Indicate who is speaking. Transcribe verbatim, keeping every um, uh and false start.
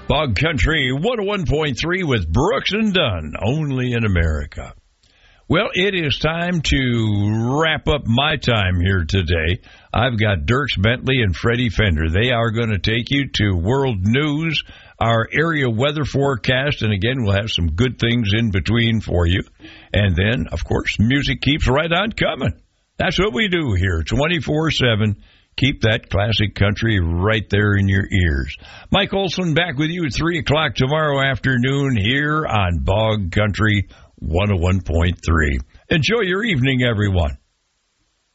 Speaker 1: Bog Country one oh one point three with Brooks and Dunn, only in America. Well, it is time to wrap up my time here today. I've got Dierks Bentley and Freddie Fender. They are going to take you to world news, our area weather forecast, and again, we'll have some good things in between for you. And then, of course, music keeps right on coming. That's what we do here, twenty-four seven. Keep that classic country right there in your ears. Mike Olson back with you at three o'clock tomorrow afternoon here on Bog Country one oh one point three. Enjoy your evening, everyone.